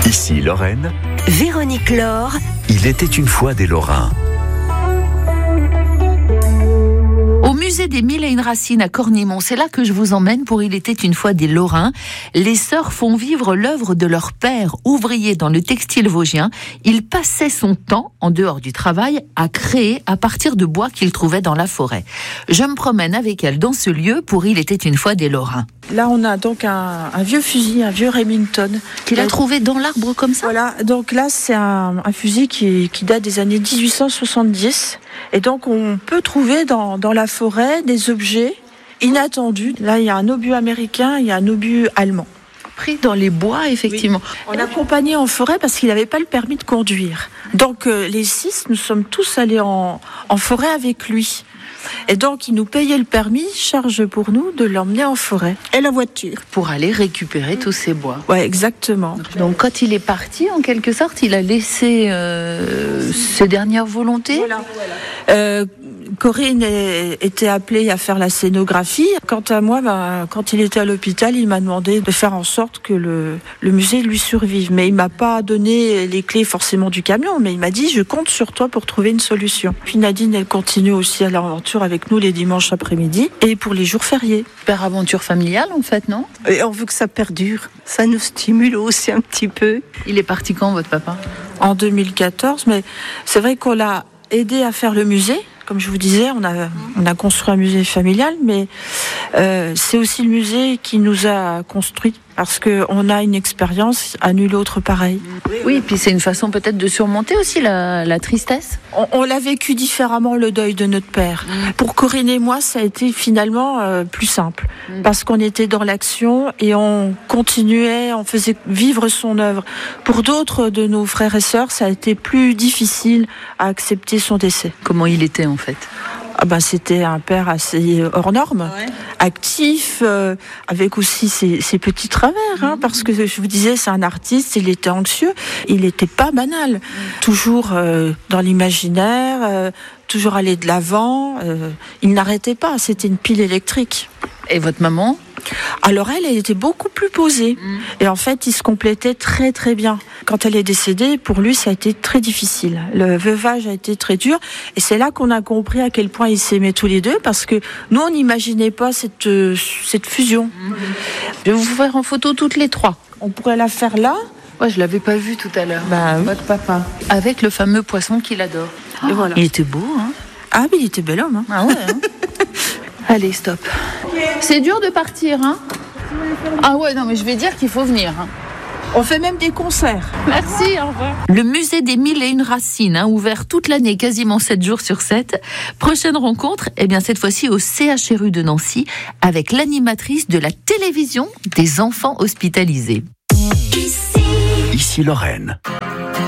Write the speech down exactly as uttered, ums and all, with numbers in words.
Ici Lorraine. Véronique Laure. Il était une fois des Lorrains. Au musée des Mille et une Racines à Cornimont, c'est là que je vous emmène pour Il était une fois des Lorrains. Les sœurs font vivre l'œuvre de leur père, ouvrier dans le textile vosgien. Il passait son temps, en dehors du travail, à créer à partir de bois qu'il trouvait dans la forêt. Je me promène avec elle dans ce lieu pour Il était une fois des Lorrains. Là, on a donc un, un vieux fusil, un vieux Remington. Qu'il a trouvé dans l'arbre comme ça ? Voilà, donc là, c'est un, un fusil qui, qui date des années dix-huit cent soixante-dix. Et donc, on peut trouver dans, dans la forêt des objets inattendus. Là, il y a un obus américain, il y a un obus allemand. Pris dans les bois, effectivement. Oui. On l'accompagnait en forêt parce qu'il n'avait pas le permis de conduire. Donc, euh, les six, nous sommes tous allés en, en forêt avec lui. Et donc, il nous payait le permis, charge pour nous de l'emmener en forêt. Et la voiture. Pour aller récupérer tous ces bois. Ouais, exactement. Donc, quand il est parti, en quelque sorte, il a laissé euh, ses dernières volontés. Voilà. Euh, Corinne était appelée à faire la scénographie. Quant à moi, ben, quand il était à l'hôpital, il m'a demandé de faire en sorte que le, le musée lui survive. Mais il m'a pas donné les clés forcément du camion, mais il m'a dit « je compte sur toi pour trouver une solution ». Puis Nadine, elle continue aussi à l'aventure avec nous les dimanches après-midi et pour les jours fériés. Super aventure familiale en fait, non ? Et on veut que ça perdure. Ça nous stimule aussi un petit peu. Il est parti quand, votre papa ? En deux mille quatorze, mais c'est vrai qu'on l'a aidé à faire le musée. Comme je vous disais, on a, on a construit un musée familial, mais euh, c'est aussi le musée qui nous a construit parce qu'on a une expérience à nul autre pareil. Oui, et puis c'est une façon peut-être de surmonter aussi la, la tristesse. On, on l'a vécu différemment, le deuil de notre père. Mmh. Pour Corinne et moi, ça a été finalement euh, plus simple mmh. parce qu'on était dans l'action et on continuait, on faisait vivre son œuvre. Pour d'autres de nos frères et sœurs, ça a été plus difficile à accepter son décès. Comment il était en fait ? Ah ben, c'était un père assez hors norme, ouais. actif, euh, avec aussi ses, ses petits travers, hein, mmh. parce que je vous disais, c'est un artiste, il était anxieux, il n'était pas banal, mmh. toujours euh, dans l'imaginaire, euh, toujours aller de l'avant, euh, il n'arrêtait pas, c'était une pile électrique. Et votre maman ? Alors elle, elle était beaucoup plus posée. Mmh. Et en fait, ils se complétaient très très bien. Quand elle est décédée, pour lui, ça a été très difficile. Le veuvage a été très dur. Et c'est là qu'on a compris à quel point ils s'aimaient tous les deux. Parce que nous, on n'imaginait pas cette, euh, cette fusion. Mmh. Je vais vous faire en photo toutes les trois. On pourrait la faire là. Ouais, je l'avais pas vu tout à l'heure. Bah, oui. Votre papa. Avec le fameux poisson qu'il adore. Et voilà. Il était beau, hein ? Ah, mais il était bel homme. Hein. Ah ouais, hein. Allez, stop. C'est dur de partir, hein ? Ah ouais, non, mais je vais dire qu'il faut venir. Hein. On fait même des concerts. Merci, au revoir. Le musée des Mille et une Racines, hein, ouvert toute l'année, quasiment sept jours sur sept. Prochaine rencontre, eh bien cette fois-ci au C H R U de Nancy, avec l'animatrice de la télévision des enfants hospitalisés. Ici Lorraine.